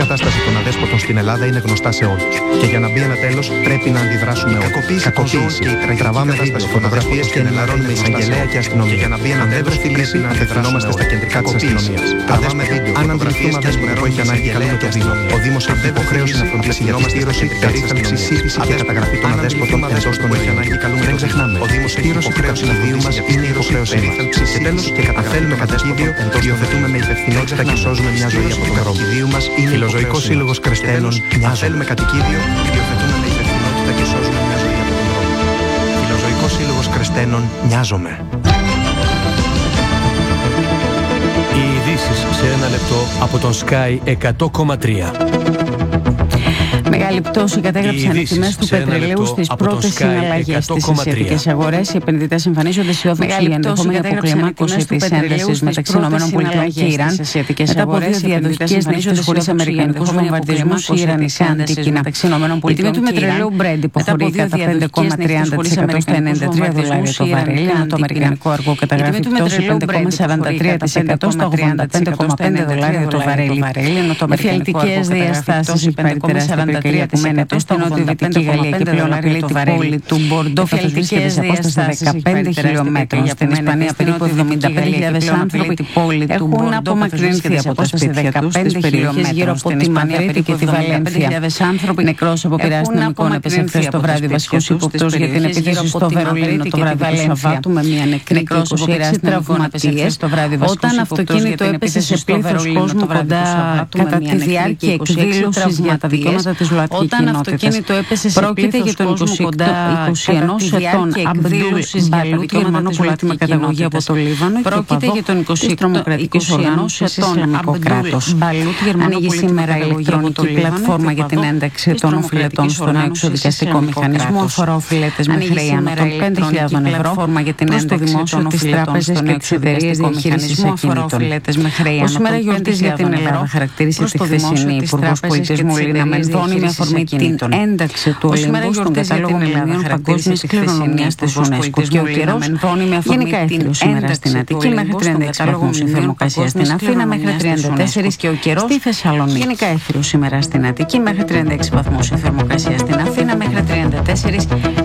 κατάσταση των αδέσποτων στην Ελλάδα είναι γνωστά σε όλους. Και για να μπει ένα τέλος, πρέπει να αντιδράσουμε όλοι. Κακοποίηση. Τραβάμε βίντεο, φωτογραφίες και ενημερώνουμε εισαγγελέα και αστυνομία. Και για να μπει ένα τέλος, στη λύση να απευθυνόμαστε στα κεντρικά της αστυνομίας. Τραβάμε βίντεο, αν αντιληφθούμε αδέσποτο που έχει ανάγκη, καλούμε το Δήμο. Ο Δήμος έχει υποχρέωση να φροντίσει για τη στήρωση, περίθαλψη, σύντηση και καταγραφή των αδέσποτων εντός των Ελλήνων. Δεν ξεχνάμε, ο Δήμος έχει υποχρέωση του Δήμου μας είναι η υποχρέωσή μας. Και τέλος, αν θέλουμε κατασκευή, υιοθετούμε με υπευθυνότητα και σώζουμε μια ζωή από τον δρόμο. Φιλοζωικός Σύλλογος Κρεστένων, αν θέλουμε κατοικίδιο, υιοθετούμε με υπευθυνότητα και σώζουμε μια ζωή από τον δρόμο. Φιλοζωικός Σύλλογος Κρεστένων, νοιάζομαι. Οι ειδήσεις σε ένα λεπτό από τον Sky 100,3. Μεγάλη πτώση κατέγραψαν οι τιμές του πετρελαίου στις πρώτες συναλλαγές στις ασιατικές αγορές. Οι επενδυτές εμφανίζονται αισιόδοξοι για ενδεχόμενη αποκλιμάκωση της έντασης μεταξύ ΗΠΑ και Ιράν. Μετά από δύο διαδοχικές νύχτες χωρίς αμερικανικούς βομβαρδισμούς, η Ιρανικά αντίκεινα. Η τιμή του πετρελαίου Brent υποχωρεί κατά 5,30% στα $93 το βαρέλι, ενώ το αμερικανικό αργό καταγράφει πτώση 5,43% στα $85,5 το βαρέλι. Εφιαλτικές διαστάσεις υπέρ που μένεται στην νοτιοδυτική Γαλλία και πλέον απειλεί την πόλη του Μπορντό, βρίσκεται σε απόσταση 15 χιλιόμετρων. Στην Ισπανία περίπου 75.000 άνθρωποι έχουν απομακρυνθεί από τα σπίτια τους στις περιοχές γύρω από τη Μαδρίτη και τη Βαλένθια. Νεκρός από πειράς δυναμικών έπεσε χθες το βράδυ βασικός ύποπτος για την επίθεση στο Βερολίνο το βράδυ του Σαββάτου με μια νεκρή και 26 τραυματίες, όταν αυτοκίνητο έπεσε σε πλήθος κόσμου κοντά κατά τη διάρκεια εκδήλωσης για τα δικαιώματα της ΛΟΑΤΚΙ κοινότητας. Πρόκειται για τον 21 ετών Αμπδούλ Μπαλούτ, γερμανό πολίτη με καταγωγή από το Λίβανο, και οπαδό της τρομοκρατικής οργάνωσης Ισλαμικό κράτος. Ανοίγει σήμερα η ηλεκτρονική πλατφόρμα για την ένταξη των οφειλετών στον εξοδικαστικό μηχανισμό. Αφορά οφειλέτες με χρέη άνω των 5.000 ευρώ προς το δημόσιο, τις τράπεζες και τις εταιρείες διαχείρισης ακινήτων. Σήμερα γιορτής για την Ελλάδα χαρακτήρισε τη χθεσινή Υπουργός Πολιτισμού Λίνα Μενδώνη με αφορμή την ένταξη του Ολυμπού στον κατάλογο μνημείων παγκόσμιας κληρονομιάς της UNESCO. Και ο καιρός γενικά έθριο σήμερα στην Αττική μέχρι 36 βαθμούς η θερμοκρασία στην Αθήνα, μέχρι 34 και ο καιρός στη Θεσσαλονίκη. Γενικά έθριο σήμερα στην Αττική μέχρι 36 βαθμούς η θερμοκρασία στην Αθήνα, μέχρι 34